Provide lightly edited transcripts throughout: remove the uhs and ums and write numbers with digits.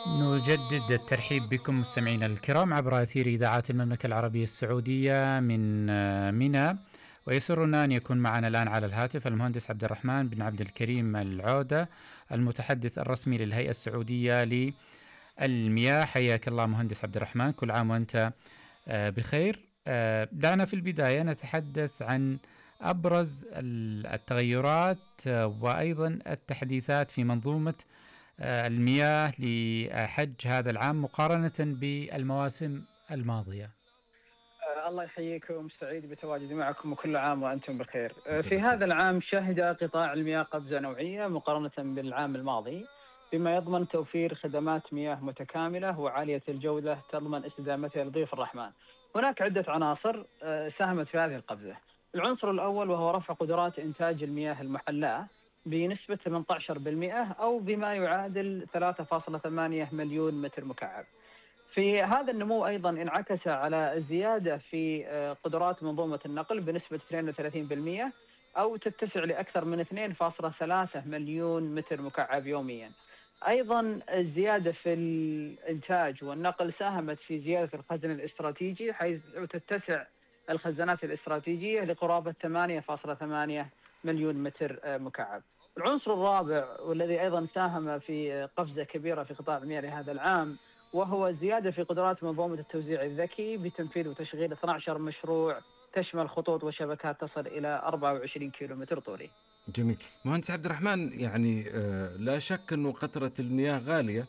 نجدد الترحيب بكم مستمعينا الكرام عبر أثير إذاعات المملكة العربية السعودية من منى. ويسرنا أن يكون معنا الآن على الهاتف المهندس عبد الرحمن بن عبد الكريم العودة، المتحدث الرسمي للهيئة السعودية للمياه. حياك الله مهندس عبد الرحمن، كل عام وأنت بخير. دعنا في البداية نتحدث عن أبرز التغيرات وأيضا التحديثات في منظومة المياه لحج هذا العام مقارنة بالمواسم الماضية. الله يحييكم، سعيد بتواجدي معكم وكل عام وأنتم بخير. أنت في بخير. هذا العام شهد قطاع المياه قفزة نوعية مقارنة بالعام الماضي، بما يضمن توفير خدمات مياه متكاملة وعالية الجودة تضمن استدامتها لضيوف الرحمن. هناك عدة عناصر ساهمت في هذه القفزة. العنصر الأول وهو رفع قدرات إنتاج المياه المحلاة بنسبة 18% أو بما يعادل 3.8 مليون متر مكعب. في هذا النمو أيضا انعكس على الزيادة في قدرات منظومة النقل بنسبة 32% أو تتسع لأكثر من 2.3 مليون متر مكعب يوميا. أيضا الزيادة في الإنتاج والنقل ساهمت في زيادة الخزن الاستراتيجي، حيث تتسع الخزانات الاستراتيجية لقرابة 8.8 مليون متر مكعب. العنصر الرابع والذي أيضا ساهم في قفزة كبيرة في قطاع المياه لهذا العام وهو الزيادة في قدرات منظومة التوزيع الذكي بتنفيذ وتشغيل 12 مشروع تشمل خطوط وشبكات تصل إلى 24 كيلومتر طولي. جميل. مهندس عبد الرحمن، يعني لا شك أنه قطرة المياه غالية،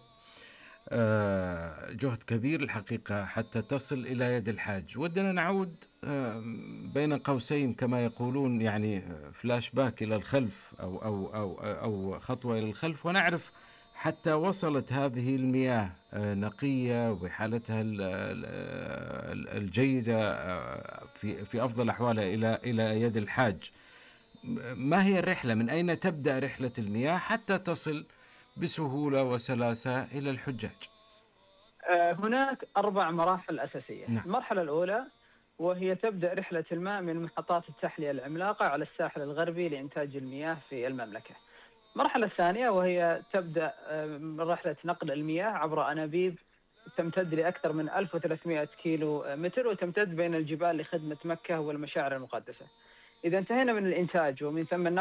جهد كبير الحقيقة حتى تصل إلى يد الحاج. ودنا نعود بين قوسين كما يقولون، يعني فلاش باك إلى الخلف أو خطوة إلى الخلف، ونعرف حتى وصلت هذه المياه نقية وبحالتها الجيدة في أفضل أحوالها إلى يد الحاج. ما هي الرحلة؟ من أين تبدأ رحلة المياه حتى تصل بسهولة وسلاسة إلى الحجاج؟ هناك 4 مراحل أساسية. نعم. المرحلة الأولى وهي تبدأ رحلة الماء من محطات التحلية العملاقة على الساحل الغربي لإنتاج المياه في المملكة. المرحلة الثانية وهي تبدأ رحلة نقل المياه عبر أنابيب تمتد لأكثر من 1300 كيلو متر وتمتد بين الجبال لخدمة مكة والمشاعر المقدسة. إذا انتهينا من الإنتاج ومن ثم